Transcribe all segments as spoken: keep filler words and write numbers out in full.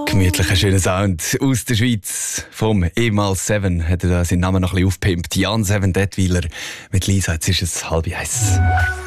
Gemütlicher, schöner Sound aus der Schweiz. Vom ehemals Seven hat er seinen Namen noch ein bisschen aufgepimpt. Jan Seven Detwiler mit Lisa. Jetzt ist es halb eins.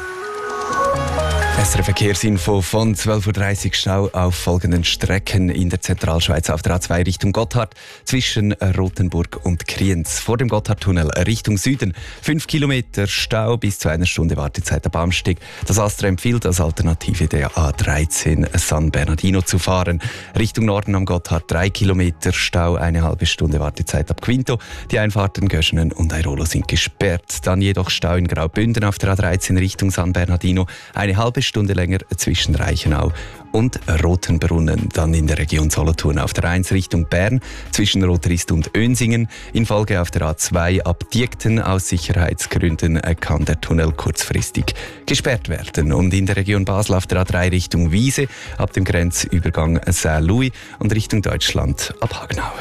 S R Verkehrsinfo von zwölf Uhr dreißig. Stau auf folgenden Strecken in der Zentralschweiz auf der A zwei Richtung Gotthard zwischen Rothenburg und Kriens. Vor dem Gotthardtunnel Richtung Süden fünf Kilometer Stau bis zu einer Stunde Wartezeit am Bahnsteig. Das Astra empfiehlt als Alternative der A dreizehn San Bernardino zu fahren. Richtung Norden am Gotthard drei Kilometer Stau, eine halbe Stunde Wartezeit ab Quinto. Die Einfahrten Göschenen und Airolo sind gesperrt. Dann jedoch Stau in Graubünden auf der A dreizehn Richtung San Bernardino, eine halbe Stunde länger zwischen Reichenau und Rotenbrunnen. Dann in der Region Solothurn auf der eins Richtung Bern zwischen Rotrist und Önsingen. In Folge auf der A zwei ab Diekten. Aus Sicherheitsgründen kann der Tunnel kurzfristig gesperrt werden. Und in der Region Basel auf der A drei Richtung Wiese ab dem Grenzübergang Saint-Louis und Richtung Deutschland ab Hagenau.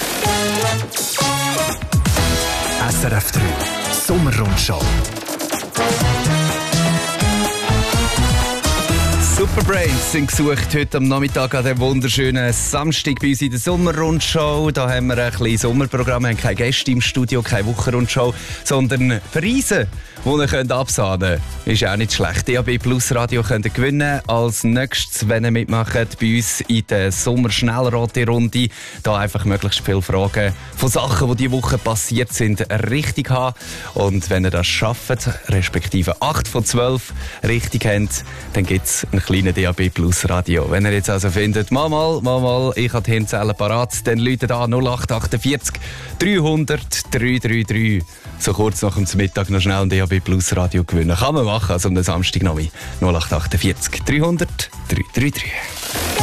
S R F drei Sommerrundschau. Superbrains sind gesucht heute am Nachmittag an dem wunderschönen Samstag bei uns in der Sommerrundschau. Da haben wir ein kleines Sommerprogramm, wir haben keine Gäste im Studio, keine Wochenrundschau, sondern Preise, die ihr könnt absahnen könnt. Ist auch nicht schlecht. D A B Plus Radio könnt ihr gewinnen. Als nächstes, wenn ihr mitmacht, bei uns in der Sommer-Schnellrate-Runde. Da einfach möglichst viele Fragen von Sachen, die diese Woche passiert sind, richtig haben. Und wenn ihr das schafft, respektive acht von zwölf richtig habt, dann gibt es einen kleinen D A B Plus Radio. Wenn ihr jetzt also findet, mal mal, mal mal, ich habe die Hirnzellen parat, dann läutet an null acht achtundvierzig dreihundert dreihundertdreiunddreißig. So kurz nach dem Mittag noch schnell ein D A B Plus Radio gewinnen. Kann man machen, also am Samstag noch null acht achtundvierzig dreihundert dreihundertdreiunddreißig.